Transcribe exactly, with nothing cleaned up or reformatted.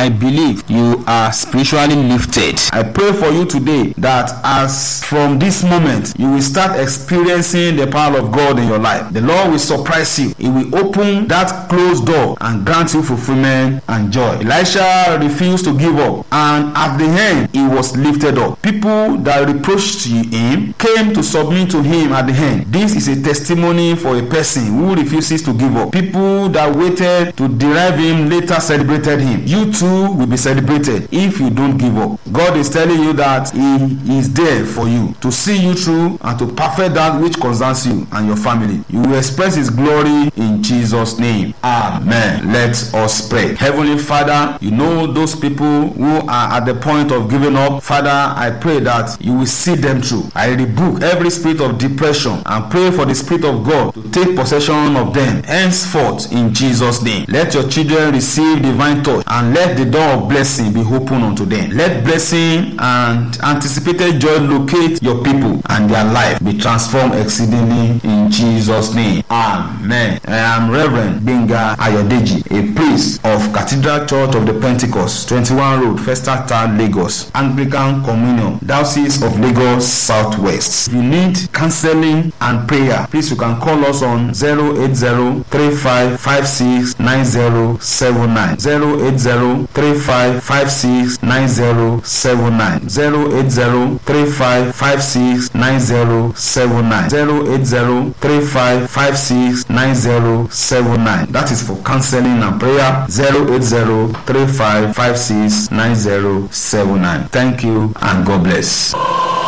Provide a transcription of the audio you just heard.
I believe you are spiritually lifted. I pray for you today that as from this moment you will start experiencing the power of God in your life. The Lord will surprise you. He will open that closed door and grant you fulfillment and joy. Elisha refused to give up, and at the end he was lifted up. People that reproached him came to submit to him at the end. This is a testimony for a person who refuses to give up. People that waited to derive him later celebrated him. You too will be celebrated if you don't give up. God is telling you that he is there for you to see you through and to perfect that which concerns you and your family. You will express his glory in Jesus' name. Amen. Let us pray. Heavenly Father, you know those people who are at the point of giving up. Father, I pray that you will see them through. I rebuke every spirit of depression and pray for the Spirit of God to take possession of them henceforth in Jesus' name. Let your children receive divine touch and let the door of blessing be open unto them. Let blessing and anticipated joy locate your people and their life be transformed exceedingly in Jesus' name. Amen. I am Reverend Benga Ayodeji, a priest of Cathedral Church of the Pentecost, twenty-one Road, Festac, Lagos, Anglican Communion, Diocese of Lagos Southwest. If you need counseling and prayer, please you can call us on zero eight zero three five five six nine zero seven nine, zero eight zero three five five six nine zero seven nine, zero eight zero three five five six nine zero seven nine, zero eight zero three five five six nine zero seven nine. That is for counseling and prayer. zero eight zero three five five six nine zero seven nine. Thank you and God bless.